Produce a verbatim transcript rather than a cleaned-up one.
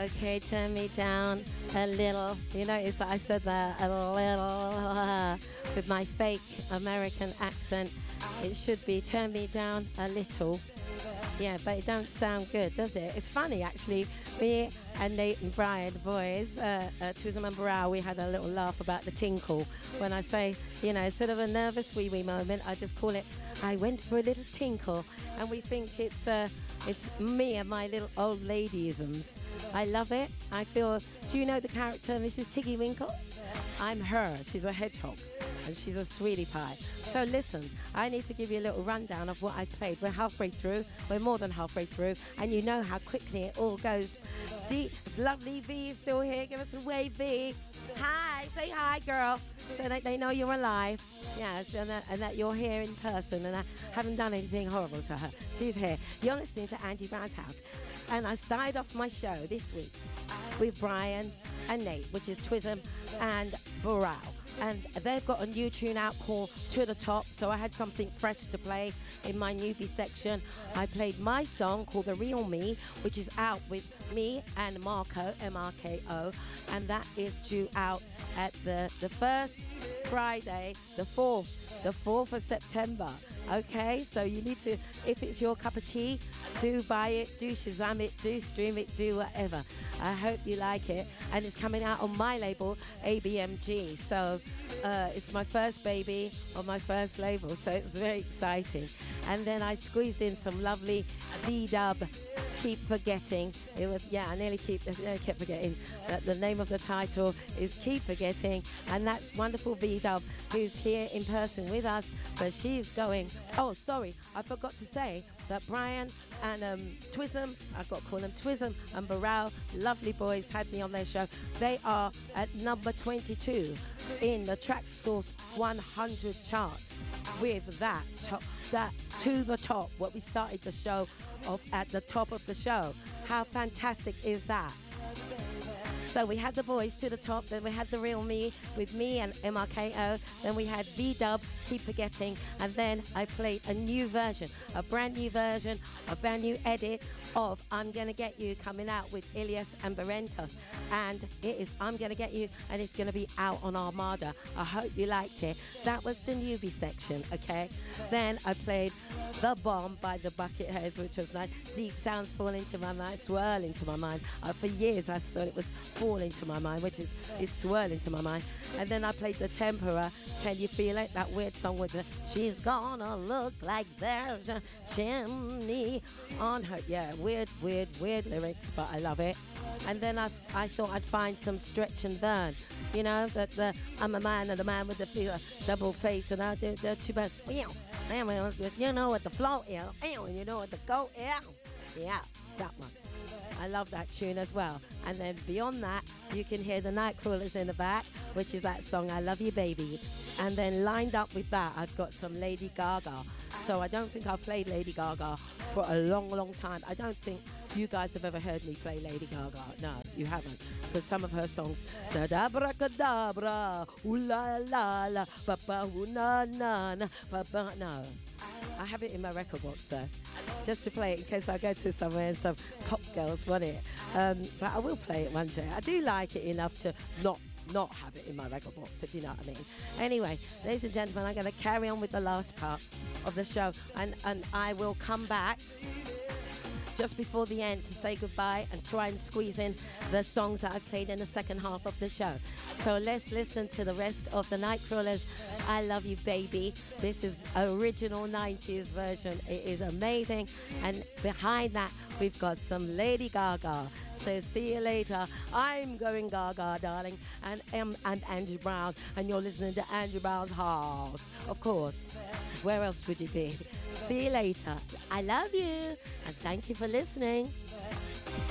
Okay, turn me down a little. You notice that I said that a little uh, with my fake American accent. It should be turn me down a little. Yeah, but it don't sound good, does it? It's funny, actually. Me and Nate and Brian, the boys, uh, uh, Twism and Barrow, we had a little laugh about the tinkle. When I say, you know, instead of a nervous wee-wee moment, I just call it, I went for a little tinkle. And we think it's uh, it's me and my little old ladyisms. I love it. I feel, do you know the character Missus Tiggy Winkle? I'm her. She's a hedgehog. And she's a sweetie pie. So listen, I need to give you a little rundown of what I've played. We're halfway through. We're more than halfway through. And you know how quickly it all goes. D- lovely V is still here. Give us a wave, V. Hi. Say hi, girl. So that they know you're alive. Yes, and that, and that you're here in person. And I haven't done anything horrible to her. She's here. You're listening to Angie Brown's House. And I started off my show this week with Brian and Nate, which is Twism and Barrow. And they've got a new tune out called To The Top, so I had something fresh to play in my newbie section. I played my song called The Real Me, which is out with me and Marco, M R K O, and that is due out at the, the first Friday, the fourth, the fourth of September. Okay, so you need to, if it's your cup of tea, do buy it, do Shazam it, do stream it, do whatever. I hope you like it. And it's coming out on my label, A B M G. So uh, it's my first baby on my first label, so it's very exciting. And then I squeezed in some lovely V-dub, Keep Forgetting. It was, yeah, I nearly keep, I nearly kept forgetting that the name of the title is Keep Forgetting, and that's wonderful V-dub who's here in person with us, but she's going, oh, sorry, I forgot to say that Brian and um, Twism, I've got to call them Twism and Barrow, lovely boys, had me on their show. They are at number twenty-two in the Track Source one hundred charts with that, to- that To The Top, what we started the show off at the top of the show. How fantastic is that? So we had the boys To The Top, then we had The Real Me with me and M R K O, then we had V-dub, Keep Forgetting, and then I played a new version, a brand new version, a brand new edit of I'm Gonna Get You coming out with Ilias and Barrentos. And it is I'm Gonna Get You, and it's gonna be out on Armada. I hope you liked it. That was the newbie section, okay? Then I played The Bomb by the Bucketheads, which was nice. Deep sounds fall into my mind, swirl into my mind. Uh, for years I thought it was fall into my mind, which is, is swirl into my mind. And then I played The Tempera, Can You Feel It? That weird song with the she's gonna look like there's a chimney on her. Yeah, weird, weird, weird lyrics, but I love it. And then I, I thought I'd find some Stretch and Burn. You know, that the I'm a man and a man with the uh, double face, and I do the two bad. You know what the flow is, you know what the go is. Yeah, that one. I love that tune as well. And then beyond that, you can hear the Nightcrawlers in the back, which is that song, I Love You Baby. And then lined up with that, I've got some Lady Gaga. So I don't think I've played Lady Gaga for a long, long time. I don't think you guys have ever heard me play Lady Gaga. No, you haven't. Because some of her songs, da da bra kadabra, ooh la la la, ba ba ooh na na na, ba ba. No, I have it in my record box though, just to play it in case I go to somewhere and some pop girls want it. Um, but I will play it one day. I do like it enough to not not have it in my record box, if you know what I mean. Anyway, ladies and gentlemen, I'm going to carry on with the last part of the show, and, and I will come back just before the end to say goodbye and try and squeeze in the songs that I've played in the second half of the show. So let's listen to the rest of the Nightcrawlers, I Love You Baby. This is original nineties version. It is amazing. And behind that, we've got some Lady Gaga. So see you later. I'm going Gaga, darling. And I'm, I'm Angie Brown, and you're listening to Angie Brown's House. Of course. Where else would you be? See you later. I love you, and thank you for listening.